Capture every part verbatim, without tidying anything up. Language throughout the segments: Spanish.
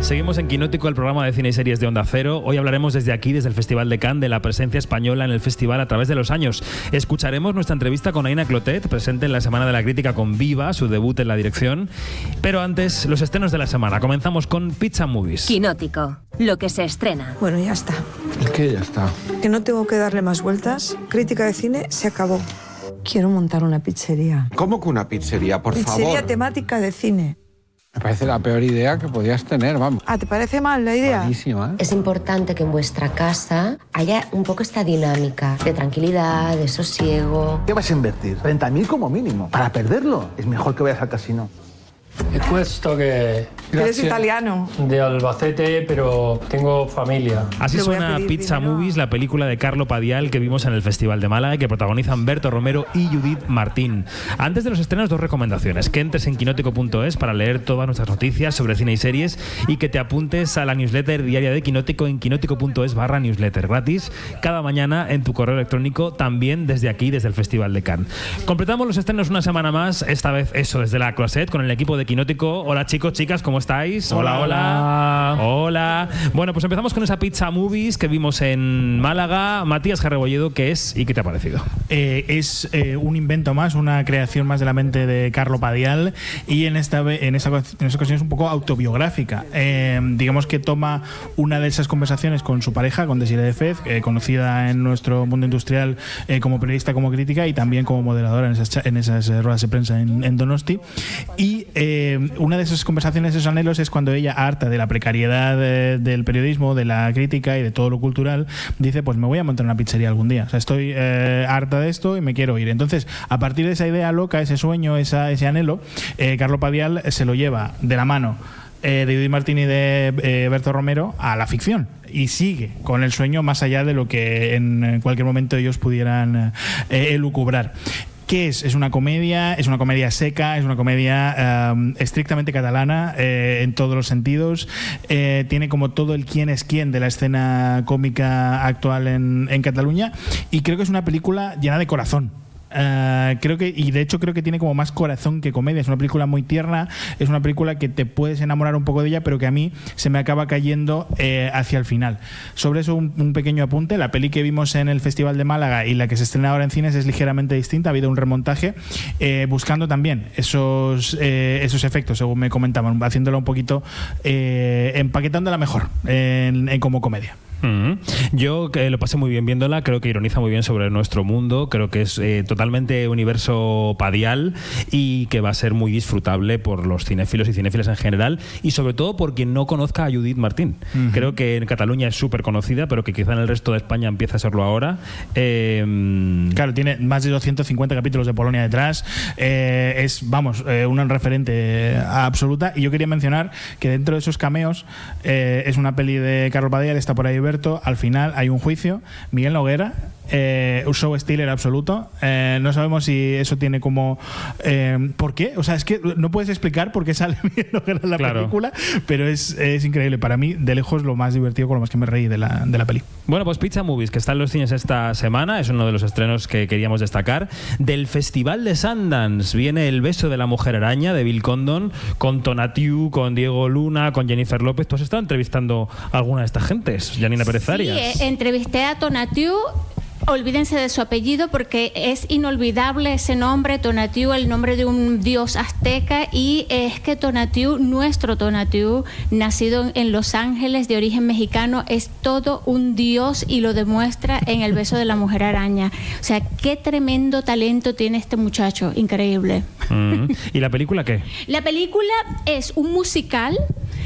Seguimos en Quinótico, el programa de cine y series de Onda Cero. Hoy hablaremos desde aquí, desde el Festival de Cannes, de la presencia española en el festival a través de los años. Escucharemos nuestra entrevista con Aina Clotet, presente en la Semana de la Crítica con Viva, su debut en la dirección. Pero antes, los estrenos de la semana. Comenzamos con Pizza Movies. Quinótico, lo que se estrena. Bueno, ya está. ¿El qué ya está? Que no tengo que darle más vueltas. Crítica de cine se acabó. Quiero montar una pizzería. ¿Cómo que una pizzería, por Pizzería favor? temática de cine. Me parece la peor idea que podías tener, vamos. Ah, ¿te parece mal la idea? Malísima, ¿eh? Es importante que en vuestra casa haya un poco esta dinámica de tranquilidad, de sosiego. ¿Qué vas a invertir? treinta mil como mínimo. Para perderlo, es mejor que vayas al casino. He puesto que Eres italiano. de Albacete, pero tengo familia. Así Le voy a suena pedir Pizza dinero. Movies, la película de Carlo Padial que vimos en el Festival de Málaga y que protagonizan Berto Romero y Judith Martín. Antes de los estrenos, dos recomendaciones. Que entres en quinótico punto es para leer todas nuestras noticias sobre cine y series y que te apuntes a la newsletter diaria de Quinótico en quinótico punto es barra newsletter. Gratis cada mañana en tu correo electrónico, también desde aquí, desde el Festival de Cannes. Completamos los estrenos una semana más, esta vez eso desde la Closet, con el equipo de Quinótico. Hola chicos, chicas, ¿cómo estáis? Hola, hola. Hola. Bueno, pues empezamos con esa Pizza Movies que vimos en Málaga. Matías Jarrebolledo, ¿qué es y qué te ha parecido? Eh, es eh, un invento más, una creación más de la mente de Carlo Padial y en esta, ve- en esta, en esta ocasión es un poco autobiográfica. Eh, digamos que toma una de esas conversaciones con su pareja, con Desiree Defez, eh, conocida en nuestro mundo industrial eh, como periodista, como crítica y también como moderadora en esas, cha- en esas eh, ruedas de prensa en, en Donosti. Y eh, una de esas conversaciones, esos anhelos, es cuando ella, harta de la precariedad de- del periodismo, de la crítica y de todo lo cultural, dice, pues me voy a montar una pizzería algún día. O sea, estoy eh, harta de esto y me quiero ir. Entonces, a partir de esa idea loca, ese sueño, esa, ese anhelo, eh, Carlo Padial se lo lleva de la mano eh, de Judith Martín y de eh, Berto Romero a la ficción y sigue con el sueño más allá de lo que en cualquier momento ellos pudieran eh, elucubrar. ¿Qué es? Es una comedia, es una comedia seca, es una comedia um, estrictamente catalana eh, en todos los sentidos. Eh, tiene como todo el quién es quién de la escena cómica actual en, en Cataluña y creo que es una película llena de corazón. Uh, creo que, y de hecho creo que tiene como más corazón que comedia. Es una película muy tierna, es una película que te puedes enamorar un poco de ella, pero que a mí se me acaba cayendo eh, hacia el final. Sobre eso un, un pequeño apunte: la peli que vimos en el Festival de Málaga y la que se estrena ahora en cines es ligeramente distinta. Ha habido un remontaje eh, buscando también esos, eh, esos efectos, según me comentaban, haciéndola un poquito eh, empaquetándola mejor en, en como comedia. Mm-hmm. Yo que lo pasé muy bien viéndola, creo que ironiza muy bien sobre nuestro mundo, creo que es eh, totalmente universo Padial y que va a ser muy disfrutable por los cinéfilos y cinéfilas en general y sobre todo por quien no conozca a Judith Martín. Uh-huh. Creo que en Cataluña es súper conocida, pero que quizá en el resto de España empieza a serlo ahora. Eh, claro, tiene más de doscientos cincuenta capítulos de Polonia detrás, eh, es, vamos, eh, una referente absoluta. Y yo quería mencionar que dentro de esos cameos eh, es una peli de Carlo Padial, está por ahí Berto, al final hay un juicio, Miguel Noguera, eh, un show stealer absoluto, eh, no sabemos si eso tiene como eh, ¿por qué? O sea, es que no puedes explicar por qué sale Miguel Noguera en la claro. película, pero es, es increíble, para mí de lejos lo más divertido, con lo más que me reí de la, de la peli. Bueno, pues Pizza Movies, que está en los cines esta semana, es uno de los estrenos que queríamos destacar. Del Festival de Sundance viene El beso de la mujer araña de Bill Condon, con Tonatiuh, con Diego Luna, con Jennifer López. ¿Tú has estado entrevistando a alguna de estas gentes? Janina Pérez Arias. Sí, eh, entrevisté a Tonatiuh. Olvídense de su apellido porque es inolvidable ese nombre, Tonatiuh, el nombre de un dios azteca, y es que Tonatiuh, nuestro Tonatiuh, nacido en Los Ángeles, de origen mexicano, es todo un dios y lo demuestra en El beso de la mujer araña. O sea, qué tremendo talento tiene este muchacho, increíble. Mm. ¿Y la película qué? La película es un musical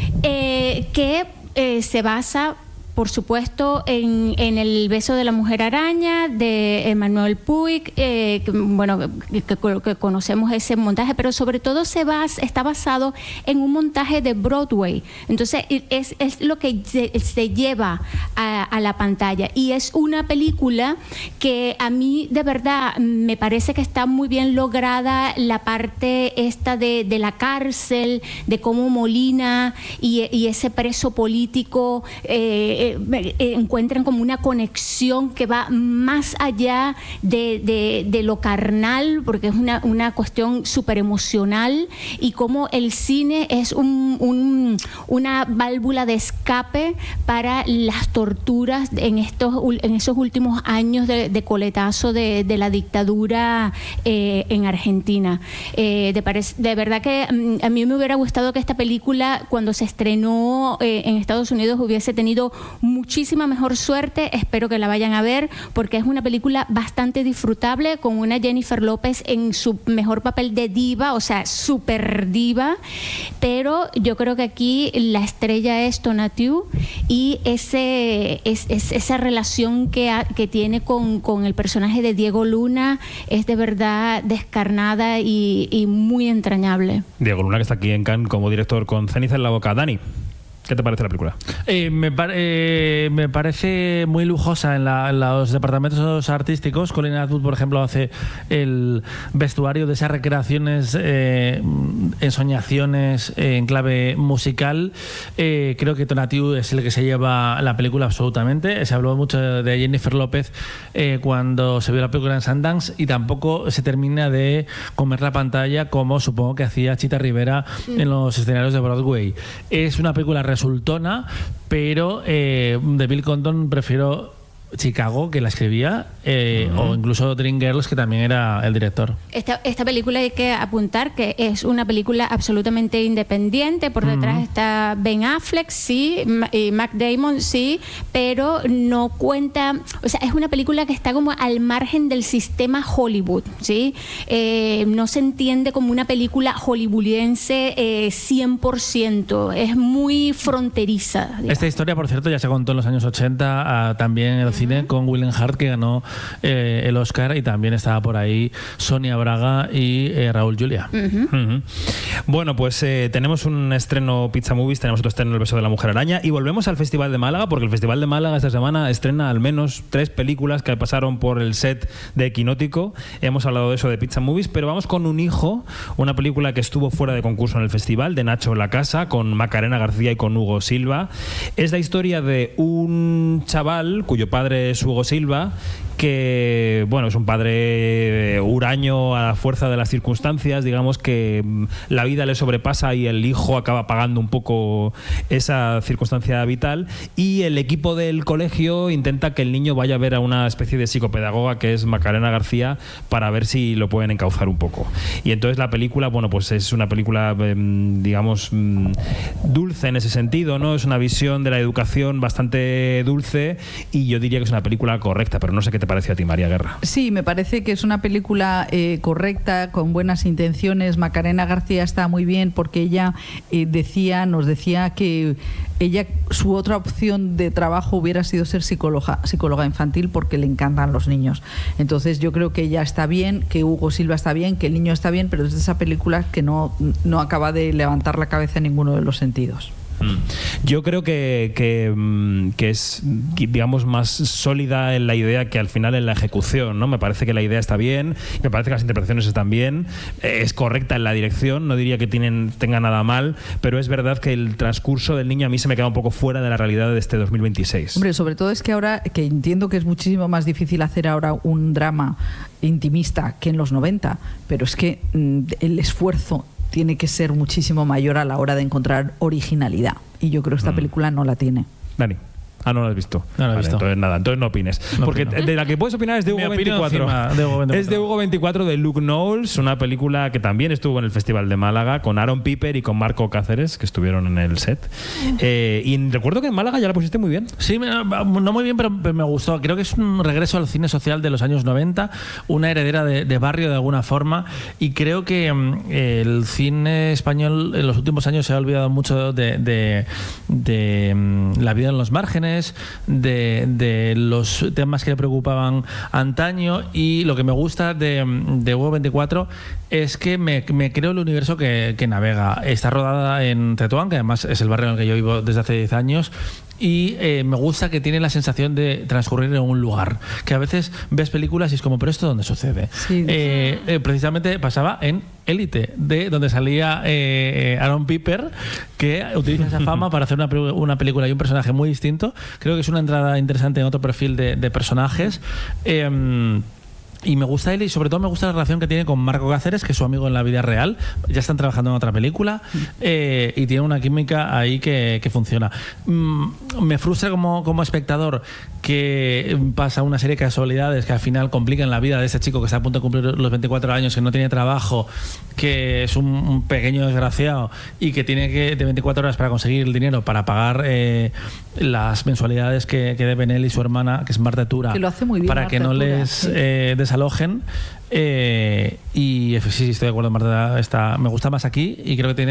eh, que eh, se basa, por supuesto, en, en El beso de la mujer araña de Emmanuel Puig, eh, que, bueno, que, que conocemos ese montaje, pero sobre todo se basa, está basado en un montaje de Broadway. Entonces es, es lo que se, se lleva a, a la pantalla, y es una película que a mí de verdad me parece que está muy bien lograda, la parte esta de, de la cárcel, de cómo Molina y, y ese preso político eh, Eh, encuentran como una conexión que va más allá de, de, de lo carnal, porque es una, una cuestión súper emocional, y cómo el cine es un, un, un, una válvula de escape para las torturas en estos en esos últimos años de, de coletazo de, de la dictadura eh, en Argentina. Eh, de, parec- de verdad que mm, a mí me hubiera gustado que esta película, cuando se estrenó eh, en Estados Unidos, hubiese tenido muchísima mejor suerte. Espero que la vayan a ver, porque es una película bastante disfrutable, con una Jennifer López en su mejor papel de diva, o sea, super diva, pero yo creo que aquí la estrella es Tonatiuh, y ese es, es, esa relación que, ha, que tiene con, con el personaje de Diego Luna es de verdad descarnada y, y muy entrañable. Diego Luna, que está aquí en Cannes como director con Ceniza en la boca. Dani, ¿qué te parece la película? Eh, me, par- eh, me parece muy lujosa en, la, en los departamentos artísticos. Colin Atwood, por ejemplo, hace el vestuario de esas recreaciones, eh, ensoñaciones eh, en clave musical. Eh, creo que Tonatiuh es el que se lleva la película absolutamente. Se habló mucho de Jennifer López eh, cuando se vio la película en Sundance, y tampoco se termina de comer la pantalla como supongo que hacía Chita Rivera en los escenarios de Broadway. Es una película resultona, pero eh, de Bill Condon prefiero Chicago, que la escribía, eh, uh-huh. o incluso Dreamgirls, que también era el director. Esta, esta película hay que apuntar que es una película absolutamente independiente. Por detrás uh-huh. está Ben Affleck, sí, y Matt Damon, sí, pero no cuenta, o sea, es una película que está como al margen del sistema Hollywood, ¿sí? Eh, no se entiende como una película hollywoodiense eh, cien por ciento, es muy fronteriza. Digamos. Esta historia, por cierto, ya se contó en los años ochenta, uh, también en el cine con William Hurt, que ganó eh, el Oscar, y también estaba por ahí Sonia Braga y eh, Raúl Julia. Uh-huh. Uh-huh. Bueno, pues eh, tenemos un estreno Pizza Movies, tenemos otro estreno El beso de la mujer araña, y volvemos al Festival de Málaga, porque el Festival de Málaga esta semana estrena al menos tres películas que pasaron por el set de Equinótico. Hemos hablado de eso de Pizza Movies, pero vamos con Un hijo, una película que estuvo fuera de concurso en el festival, de Nacho Lacasa, con Macarena García y con Hugo Silva. Es la historia de un chaval cuyo padre es Hugo Silva, que bueno, es un padre huraño a la fuerza de las circunstancias, digamos que la vida le sobrepasa y el hijo acaba pagando un poco esa circunstancia vital, y el equipo del colegio intenta que el niño vaya a ver a una especie de psicopedagoga que es Macarena García, para ver si lo pueden encauzar un poco. Y entonces la película, bueno, pues es una película digamos dulce en ese sentido, ¿no? Es una visión de la educación bastante dulce, y yo diría que es una película correcta, pero no sé qué te parece a ti, María Guerra. Sí, me parece que es una película eh, correcta, con buenas intenciones. Macarena García está muy bien, porque ella eh, decía, nos decía que ella, su otra opción de trabajo hubiera sido ser psicóloga, psicóloga infantil, porque le encantan los niños. Entonces yo creo que ella está bien, que Hugo Silva está bien, que el niño está bien, pero es de esa película que no, no acaba de levantar la cabeza en ninguno de los sentidos. Yo creo que, que, que es, digamos, más sólida en la idea que al final en la ejecución, ¿no? Me parece que la idea está bien, me parece que las interpretaciones están bien, es correcta en la dirección, no diría que tienen, tenga nada mal, pero es verdad que el transcurso del niño a mí se me queda un poco fuera de la realidad de este dos mil veintiséis. Hombre, sobre todo es que ahora, que entiendo que es muchísimo más difícil hacer ahora un drama intimista que en los noventa, pero es que mm, el esfuerzo tiene que ser muchísimo mayor a la hora de encontrar originalidad, y yo creo que esta película no la tiene. Dani. Ah, no lo has visto. No lo he vale, visto. Entonces nada, entonces no opines. No Porque opino. de la que puedes opinar es de Hugo veinticuatro. De Hugo veinticuatro. Es de Hugo veinticuatro, de Luke Knowles, una película que también estuvo en el Festival de Málaga, con Aaron Piper y con Marco Cáceres, que estuvieron en el set. Eh, y recuerdo que en Málaga ya la pusiste muy bien. Sí, no muy bien, pero me gustó. Creo que es un regreso al cine social de los años noventa, una heredera de, de barrio de alguna forma, y creo que eh, el cine español en los últimos años se ha olvidado mucho de, de, de um, la vida en los márgenes, de De, de los temas que le preocupaban antaño, y lo que me gusta de, de Hugo veinticuatro es que me, me creo el universo que, que navega. Está rodada en Tetuán, que además es el barrio en el que yo vivo desde hace diez años, y eh, me gusta que tiene la sensación de transcurrir en un lugar, que a veces ves películas y es como, ¿pero esto dónde sucede? Sí. Eh, eh, precisamente pasaba en Élite, de donde salía eh, Aaron Piper, que utiliza esa fama para hacer una, una película y un personaje muy distinto. Creo que es una entrada interesante en otro perfil de, de personajes. Eh, y me gusta él y sobre todo me gusta la relación que tiene con Marco Cáceres, que es su amigo en la vida real. Ya están trabajando en otra película eh, y tiene una química ahí que, que funciona. Mm, me frustra como, como espectador que pasa una serie de casualidades que al final complican la vida de ese chico que está a punto de cumplir los veinticuatro años, que no tiene trabajo, que es un, un pequeño desgraciado y que tiene que de veinticuatro horas para conseguir el dinero para pagar eh, las mensualidades que, que deben él y su hermana, que es Marta Tura, que lo hace muy bien, para Marta que no Tura, les sí. eh, desalojen. Eh, y sí, estoy de acuerdo, Marta. Está, me gusta más aquí y creo que tiene